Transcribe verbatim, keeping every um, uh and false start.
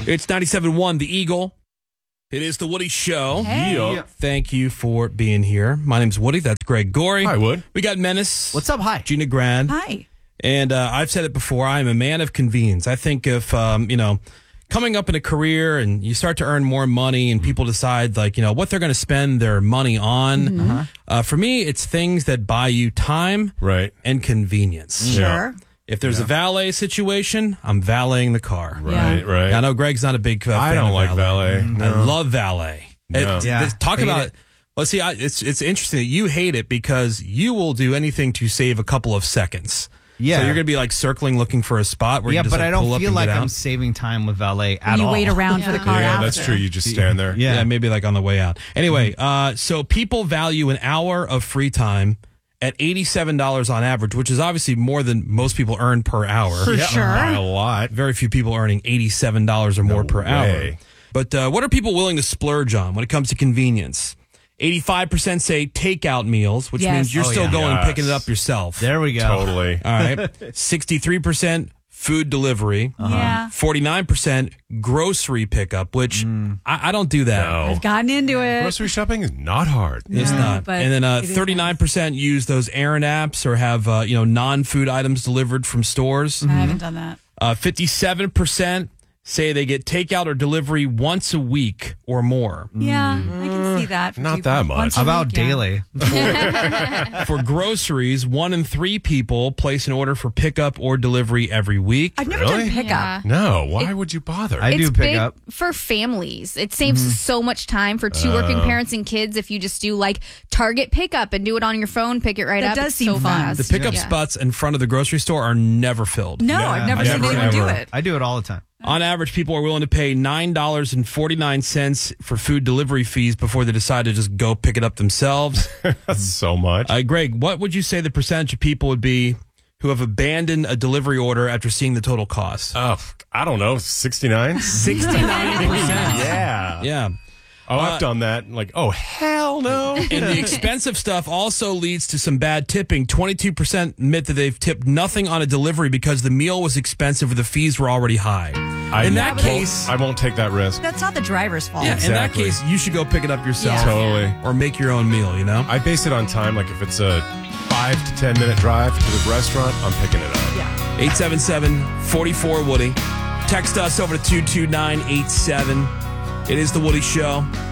It's ninety-seven point one, The Eagle. It is the Woody Show. Hey. Yeah. Thank you for being here. My name's Woody. That's Greg Gorey. Hi, Wood. We got Menace. What's up? Hi. Gina Grand. Hi. And uh, I've said it before. I'm a man of convenience. I think if, um, you know, coming up in a career and you start to earn more money and people decide, like, you know, what they're going to spend their money on. Mm-hmm. Uh-huh. Uh, for me, it's things that buy you time Right. and convenience. Sure. If there's a valet situation, I'm valeting the car. Yeah. Right, right. I know Greg's not a big uh, fan I don't of like valet. valet. I No. love valet. No. It- Yeah. this- talk Hate about it. it. Well, see, I, it's it's interesting that you hate it because you will do anything to save a couple of seconds. Yeah. So you're going to be like circling looking for a spot where Yeah, you just but like, I don't pull up feel and like get I'm out. saving time with valet at you all. wait around for the car Yeah, after. that's true. You just stand there. Yeah. Yeah, maybe like on the way out. Anyway, uh, so people value an hour of free time at eighty-seven dollars on average, which is obviously more than most people earn per hour. For Yeah, sure. by a lot. Very few people earning eighty-seven dollars or more No per hour. way. But uh, what are people willing to splurge on when it comes to convenience? eighty-five percent say takeout meals, which Yes. means you're Oh, still yeah. going and Yes. picking it up yourself. There we go. Totally. All right. sixty-three percent food delivery. Yeah. forty-nine percent grocery pickup, which I, I don't do that. No. I've gotten into it. Grocery shopping is not hard. It's Yeah, not. but And then uh, it is thirty-nine percent use those errand apps or have uh, you know non-food items delivered from stores. I haven't done that. Uh, fifty-seven percent say they get takeout or delivery once a week or more. Yeah, I can see that. for Not two- that much. once a How about week, yeah. daily? For groceries, one in three people place an order for pickup or delivery every week. I've never Really? done pickup. Yeah. No. Why would you bother? I do It's pick big up. for families. It saves so much time for two working parents and kids if you just do like Target pickup and do it on your phone, pick it right That up. does It's seem so fun. fast. The pickup Yeah. spots in front of the grocery store are never filled. No, Yeah, I've never I seen never, anyone do ever. it. I do it all the time. On average, people are willing to pay nine dollars and forty-nine cents for food delivery fees before they decide to just go pick it up themselves. That's so much. Uh, Greg, what would you say the percentage of people would be who have abandoned a delivery order after seeing the total cost? oh, I don't know. sixty-nine? sixty-nine percent. Yeah. Yeah. Oh, Uh, I've done that. Like, oh, hell no. And the expensive stuff also leads to some bad tipping. twenty-two percent admit that they've tipped nothing on a delivery because the meal was expensive or the fees were already high. I, In that won't- case- I won't take that risk. That's not the driver's fault. Yeah, in that Exactly. case, you should go pick it up yourself Yeah. Totally. or make your own meal, you know? I base it on time. Like, if it's a five to ten minute drive to the restaurant, I'm picking it up. Yeah. eight seven seven, four four, Woody. Text us over to two two nine eight seven. It is The Woody Show.